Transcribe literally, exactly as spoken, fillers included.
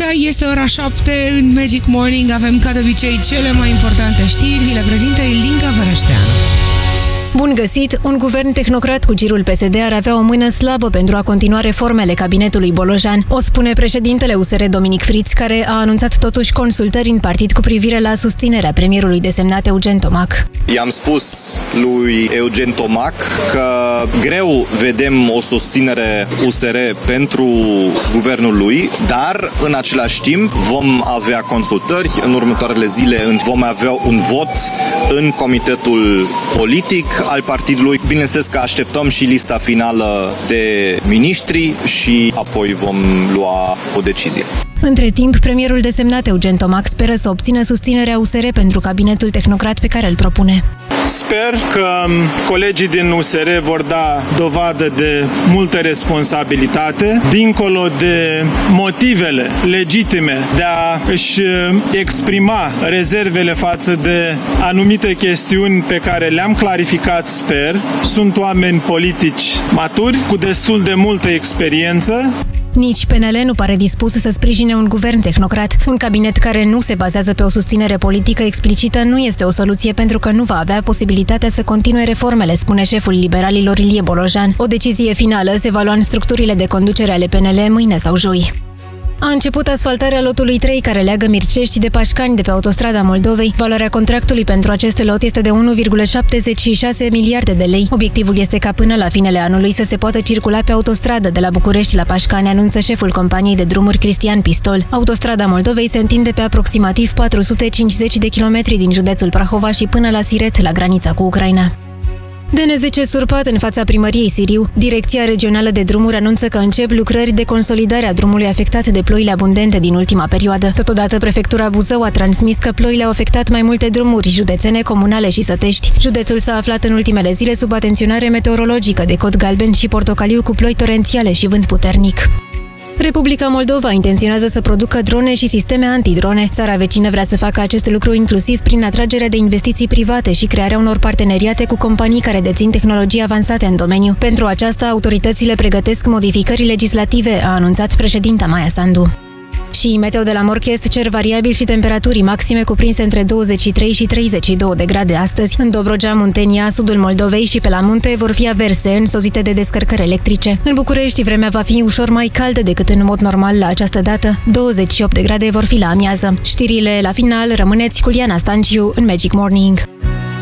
este ora șapte în Magic Morning. Avem ca de obicei cele mai importante știri. Vi le prezintă Ilinca Vărășteanu. Bun găsit! Un guvern tehnocrat cu girul P S D ar avea o mână slabă pentru a continua reformele cabinetului Bolojan. O spune președintele U S R Dominic Friț, care a anunțat totuși consultări în partid cu privire la susținerea premierului desemnat Eugen Tomac. I-am spus lui Eugen Tomac că greu vedem o susținere U S R pentru guvernul lui, dar în același timp vom avea consultări în următoarele zile, vom avea un vot în comitetul politic al partidului. Bineînțeles că așteptăm și lista finală de miniștri și apoi vom lua o decizie. Între timp, premierul desemnat Eugen Tomac speră să obțină susținerea U S R pentru cabinetul tehnocrat pe care îl propune. Sper că colegii din U S R vor da dovadă de multă responsabilitate, dincolo de motivele legitime de a își exprima rezervele față de anumite chestiuni pe care le-am clarificat, sper. Sunt oameni politici maturi, cu destul de multă experiență. Nici P N L nu pare dispus să sprijine un guvern tehnocrat. Un cabinet care nu se bazează pe o susținere politică explicită nu este o soluție pentru că nu va avea posibilitatea să continue reformele, spune șeful liberalilor Ilie Bolojan. O decizie finală se va lua în structurile de conducere ale P N L mâine sau joi. A început asfaltarea lotului trei care leagă Mircești de Pașcani de pe autostrada Moldovei. Valoarea contractului pentru acest lot este de unu virgulă șaptezeci și șase miliarde de lei. Obiectivul este ca până la finele anului să se poată circula pe autostradă de la București la Pașcani, anunță șeful companiei de drumuri Cristian Pistol. Autostrada Moldovei se întinde pe aproximativ patru sute cincizeci de kilometri din județul Prahova și până la Siret, la granița cu Ucraina. D N zece surpat în fața primăriei Siriu. Direcția Regională de Drumuri anunță că încep lucrări de consolidare a drumului afectat de ploile abundente din ultima perioadă. Totodată, prefectura Buzău a transmis că ploile au afectat mai multe drumuri județene, comunale și sătești. Județul s-a aflat în ultimele zile sub atenționare meteorologică de cod galben și portocaliu cu ploi torențiale și vânt puternic. Republica Moldova intenționează să producă drone și sisteme antidrone. Țara vecină vrea să facă acest lucru inclusiv prin atragerea de investiții private și crearea unor parteneriate cu companii care dețin tehnologii avansate în domeniu. Pentru aceasta, autoritățile pregătesc modificări legislative, a anunțat președinta Maia Sandu. Și meteo de la Morchest, cer variabil și temperaturi maxime cuprinse între douăzeci și trei și treizeci și două de grade astăzi. În Dobrogea, Muntenia, sudul Moldovei și pe la munte vor fi averse însozite de descărcări electrice. În București, vremea va fi ușor mai caldă decât în mod normal la această dată. douăzeci și opt de grade vor fi la amiază. Știrile la final, rămâneți cu Liana Stanciu în Magic Morning.